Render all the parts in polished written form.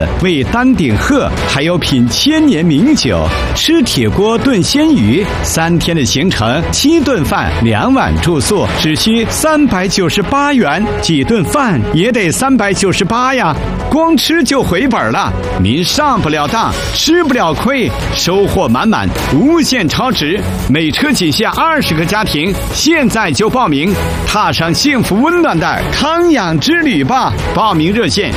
喂丹顶鹤，还有品千年名酒，吃铁锅炖鲜鱼，3天的行程，7顿饭，2晚住宿，只需398元，几顿饭也得398呀，光吃就回本了。您上不了当，吃不了亏，收获满满，无限超值。每车仅限20个家庭，现在就报名，踏上幸福温暖的康养之旅吧！报名热线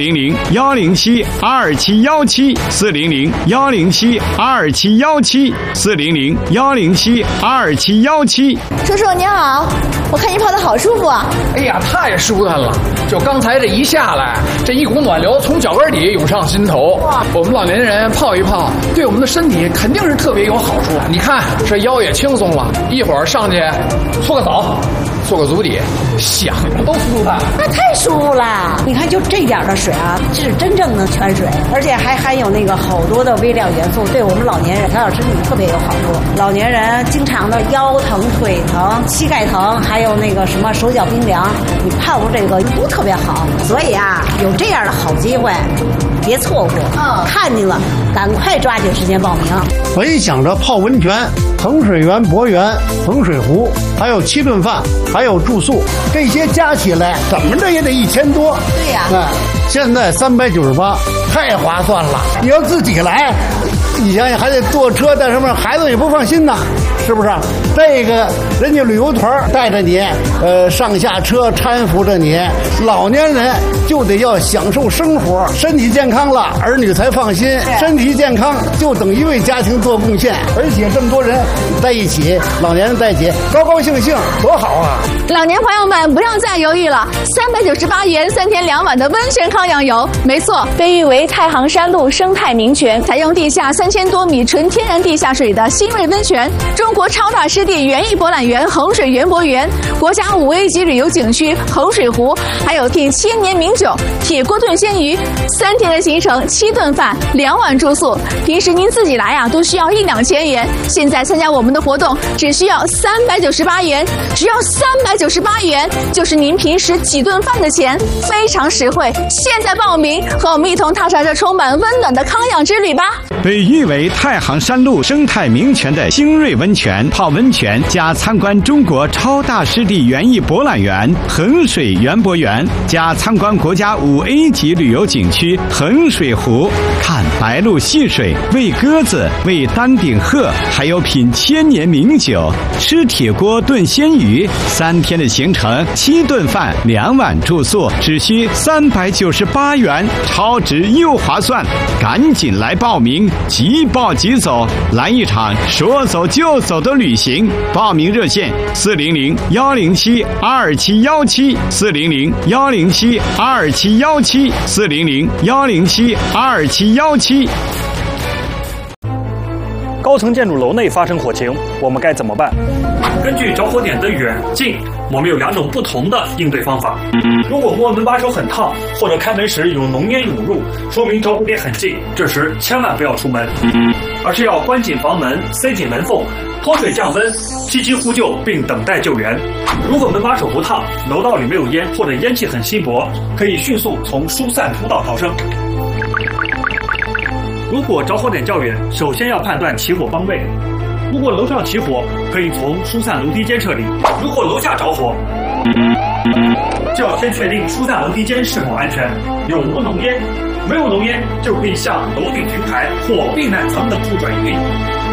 400-107-2717，400-107-2717，400-107-2717。 叔叔您好，我看您泡的好舒服啊！ 哎呀，太舒坦了！就刚才这一下来，这一股暖流从脚跟底涌上心头。我们老年人泡一泡，对我们的身体肯定是特别有好处。你看这腰也轻松了，一会儿上去搓个澡，做个足底，想着都舒坦。 那太舒服了！你看，就这点的水啊，这是真正的泉水，而且还含有那个好多的微量元素，对我们老年人调养身体特别有好处。老年人经常的腰疼、腿疼、膝盖疼，还有那个什么手脚冰凉，你泡这个都特别好。所以啊，有这样的好机会，别错过。看见了，赶快抓紧时间报名。 本想着泡温泉，衡水园、博园、衡水湖，还有7顿饭，还有住宿，这些加起来怎么着也得1000多。 对呀， 现在398，太划算了。你要自己来，你想想还得坐车带什么，孩子也不放心呐，是不是？这个人家旅游团带着你，上下车搀扶着你，老年人就得要享受生活，身体健康了，儿女才放心。身体健康就等于为家庭做贡献，而且这么多人在一起，老年人在一起，高高兴兴，多好啊！ 老年朋友们不要再犹豫了，398元3天2晚的温泉康养游，没错，被誉为太行山路生态名泉，采用地下3000多米纯天然地下水的新锐温泉，中国超大湿地园艺博览园衡水园博园，国家5A级旅游景区衡水湖，还有品千年名酒，铁锅炖鲜鱼，3天的行程，7顿饭，2晚住宿，平时您自己来啊都需要1-2千元，现在参加我们的活动只需要398元，只要398元，就是您平时几顿饭的钱，非常实惠。现在报名，和我们一同踏上这充满温暖的康养之旅吧！ 被誉为太行山路生态名泉的新锐温泉，泡温泉加参观中国超大湿地园艺博览园衡水园博园，加参观国家5A级旅游景区衡水湖，看白鹭戏水，喂鸽子，喂丹顶鹤，还有品千年名酒，吃铁锅炖鲜鱼，3天的行程，7顿饭，2晚住宿，只需398元，超值又划算，赶紧来报名，即报即走，来一场说走就走的旅行。报名热线400-107-2717，400-107-2717，400-107-2717。 高层建筑楼内发生火情，我们该怎么办？根据着火点的远近，我们有2种不同的应对方法。如果摸门把手很烫，或者开门时有浓烟涌入，说明着火点很近，这时千万不要出门，而是要关紧房门，塞紧门缝，脱水降温，积极呼救并等待救援。如果门把手不烫，楼道里没有烟或者烟气很稀薄，可以迅速从疏散通道逃生。如果着火点较远，首先要判断起火方位。如果楼上起火，可以从疏散楼梯间撤离；如果楼下着火，就要先确定疏散楼梯间是否安全，有无浓烟。没有浓烟，就可以向楼顶平台或避难层等处转移。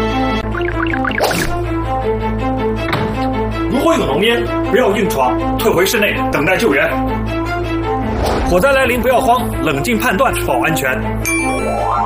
如果有浓烟，不要硬闯，退回室内等待救援。火灾来临不要慌，冷静判断保安全。